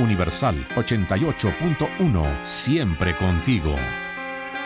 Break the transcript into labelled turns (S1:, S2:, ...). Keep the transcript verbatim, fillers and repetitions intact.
S1: Universal ochenta y ocho punto uno, siempre contigo.